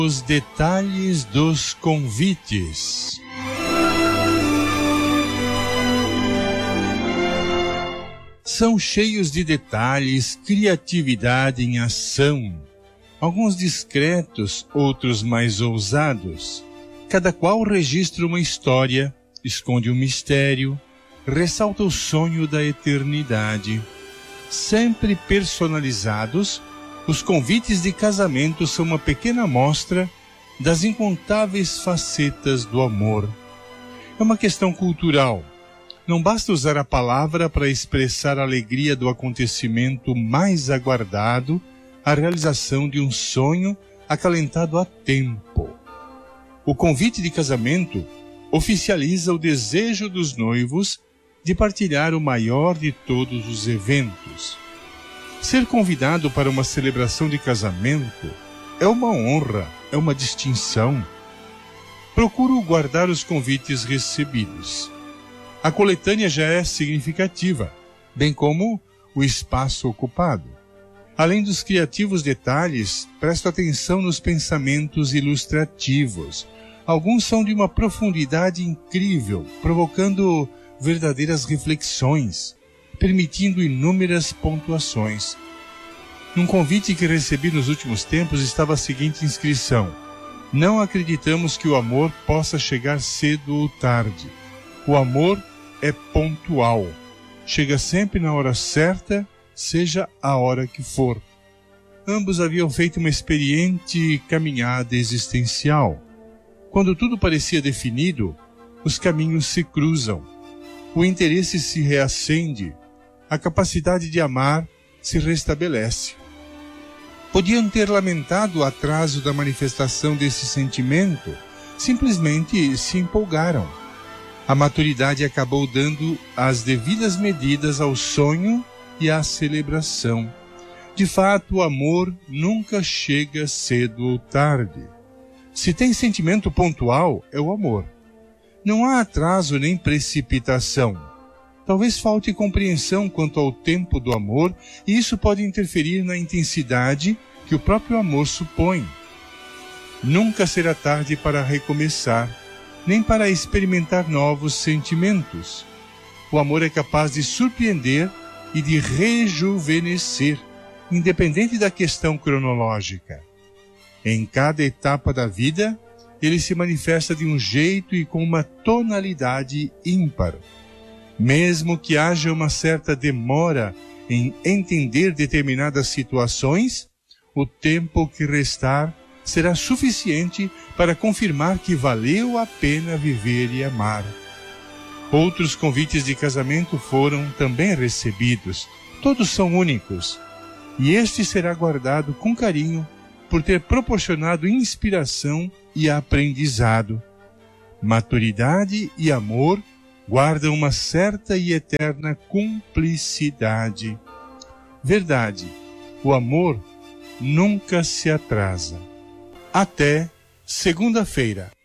Os detalhes dos convites. São cheios de detalhes, criatividade em ação. Alguns discretos, outros mais ousados. Cada qual registra uma história, esconde um mistério, ressalta o sonho da eternidade. Sempre personalizados, os convites de casamento são uma pequena amostra das incontáveis facetas do amor. É uma questão cultural. Não basta usar a palavra para expressar a alegria do acontecimento mais aguardado, a realização de um sonho acalentado há tempo. O convite de casamento oficializa o desejo dos noivos de partilhar o maior de todos os eventos. Ser convidado para uma celebração de casamento é uma honra, é uma distinção. Procuro guardar os convites recebidos. A coletânea já é significativa, bem como o espaço ocupado. Além dos criativos detalhes, presto atenção nos pensamentos ilustrativos. Alguns são de uma profundidade incrível, provocando verdadeiras reflexões, permitindo inúmeras pontuações. Num convite que recebi nos últimos tempos estava a seguinte inscrição: não acreditamos que o amor possa chegar cedo ou tarde. O amor é pontual. Chega sempre na hora certa, seja a hora que for. Ambos haviam feito uma experiente caminhada existencial. Quando tudo parecia definido, os caminhos se cruzam. O interesse se reacende. A capacidade de amar se restabelece. Podiam ter lamentado o atraso da manifestação desse sentimento, simplesmente se empolgaram. A maturidade acabou dando as devidas medidas ao sonho e à celebração. De fato, o amor nunca chega cedo ou tarde. Se tem sentimento pontual, é o amor. Não há atraso nem precipitação. Talvez falte compreensão quanto ao tempo do amor, e isso pode interferir na intensidade que o próprio amor supõe. Nunca será tarde para recomeçar, nem para experimentar novos sentimentos. O amor é capaz de surpreender e de rejuvenescer, independente da questão cronológica. Em cada etapa da vida, ele se manifesta de um jeito e com uma tonalidade ímpar. Mesmo que haja uma certa demora em entender determinadas situações, o tempo que restar será suficiente para confirmar que valeu a pena viver e amar. Outros convites de casamento foram também recebidos. Todos são únicos. E este será guardado com carinho por ter proporcionado inspiração e aprendizado. Maturidade e amor guardam uma certa e eterna cumplicidade. Verdade, o amor nunca se atrasa. Até segunda-feira.